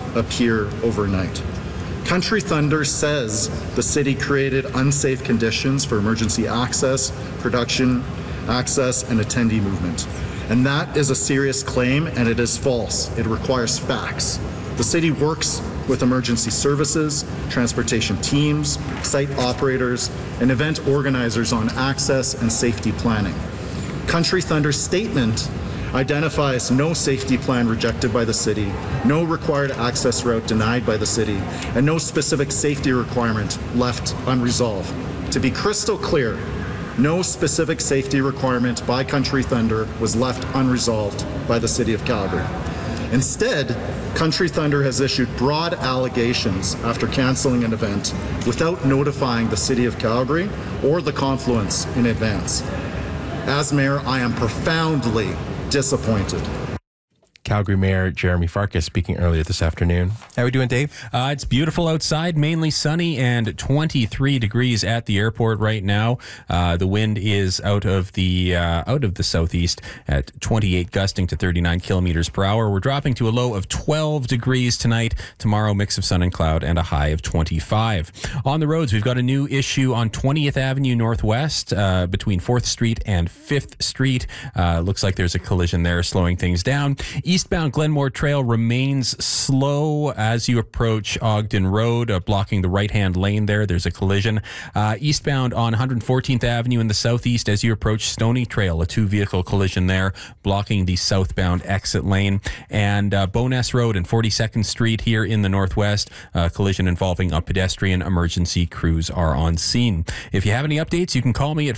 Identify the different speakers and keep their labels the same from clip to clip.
Speaker 1: appear overnight. Country Thunder says the city created unsafe conditions for emergency access, production, access, and attendee movement. And that is a serious claim, and it is false. It requires facts. The city works with emergency services, transportation teams, site operators, and event organizers on access and safety planning. Country Thunder's statement identifies no safety plan rejected by the city, no required access route denied by the city, and no specific safety requirement left unresolved. To be crystal clear, no specific safety requirement by Country Thunder was left unresolved by the City of Calgary. Instead, Country Thunder has issued broad allegations after canceling an event without notifying the City of Calgary or the Confluence in advance. As mayor, I am profoundly disappointed.
Speaker 2: Calgary Mayor Jeremy Farkas speaking earlier this afternoon. How are we doing, Dave?
Speaker 3: It's beautiful outside, mainly sunny, and 23 degrees at the airport right now. The wind is out of the southeast at 28, gusting to 39 kilometers per hour. We're dropping to a low of 12 degrees tonight. Tomorrow, mix of sun and cloud and a high of 25. On the roads, we've got a new issue on 20th Avenue Northwest between 4th Street and 5th Street. Looks like there's a collision there, slowing things down. Eastbound Glenmore Trail remains slow as you approach Ogden Road, blocking the right-hand lane there. There's a collision. Eastbound on 114th Avenue in the southeast as you approach Stony Trail, a two-vehicle collision there, blocking the southbound exit lane. And Bowness Road and 42nd Street here in the northwest, collision involving a pedestrian. Emergency crews are on scene. If you have any updates, you can call me at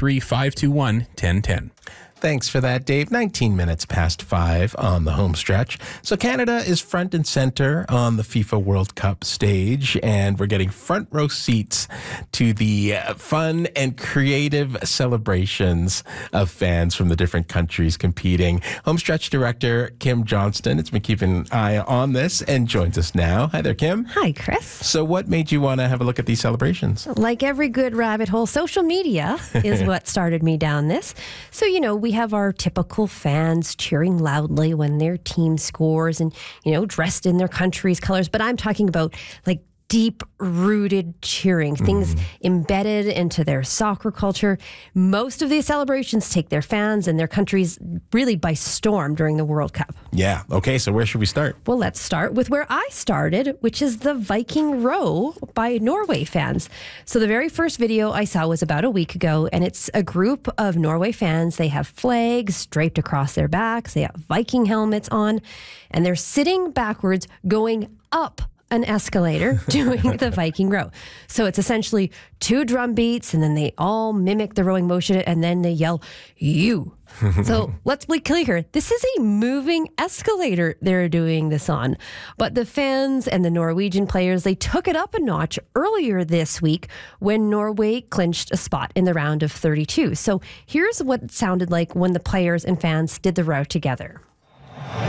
Speaker 3: 403-521-1010.
Speaker 2: Thanks for that, Dave. 19 minutes past 5 on the home stretch. So Canada is front and center on the FIFA World Cup stage, and we're getting front row seats to the fun and creative celebrations of fans from the different countries competing. Home stretch director Kim Johnston has been keeping an eye on this and joins us now. Hi there, Kim.
Speaker 4: Hi, Chris.
Speaker 2: So what made you want to have a look at these celebrations?
Speaker 4: Like every good rabbit hole, social media is what started me down this. So, we have our typical fans cheering loudly when their team scores and, dressed in their country's colors. But I'm talking about like deep-rooted cheering, things embedded into their soccer culture. Most of these celebrations take their fans and their countries really by storm during the World Cup.
Speaker 2: Yeah. Okay, so where should we start?
Speaker 4: Well, let's start with where I started, which is the Viking Row by Norway fans. So the very first video I saw was about a week ago, and it's a group of Norway fans. They have flags draped across their backs. They have Viking helmets on, and they're sitting backwards going up an escalator doing the Viking row. So it's essentially two drum beats, and then they all mimic the rowing motion, and then they yell, "You." So let's be clear. This is a moving escalator they're doing this on. But the fans and the Norwegian players, they took it up a notch earlier this week when Norway clinched a spot in the round of 32. So here's what it sounded like when the players and fans did the row together.